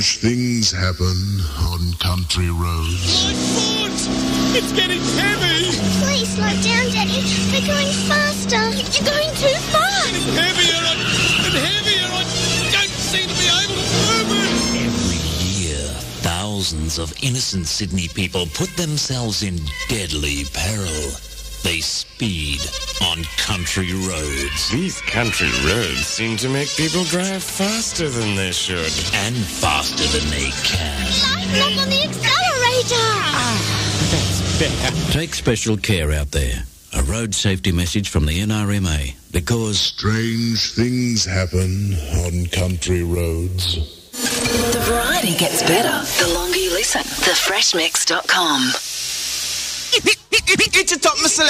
Things happen on country roads. My foot! It's getting heavy! Please slow down, Daddy. We're going faster. You're going too fast. It's heavier and heavier. I don't seem to be able to move it. Every year, thousands of innocent Sydney people put themselves in deadly peril. They speed on country roads. These country roads seem to make people drive faster than they should. And faster than they can. Light lock on the accelerator. That's better. Take special care out there. A road safety message from the NRMA. Because Strange things happen on country roads. The variety gets better the longer you listen. Thefreshmix.com. It's a top